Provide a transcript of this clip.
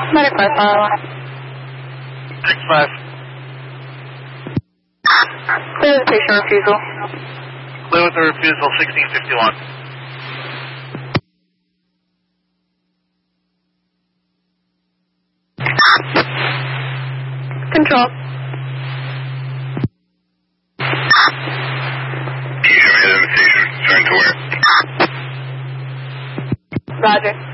Medic 5 file. 6-5. Clear the patient refusal. Clear with the refusal, 1651. Control. Turn to where? Roger.